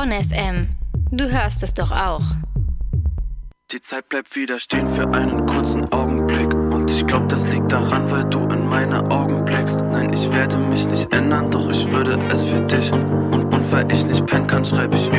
Bonn FM. Du hörst es doch auch. Die Zeit bleibt wieder stehen für einen kurzen Augenblick. Und ich glaub, das liegt daran, weil du in meine Augen blickst. Nein, ich werde mich nicht ändern, doch ich würde es für dich. Und weil ich nicht pennen kann, schreib ich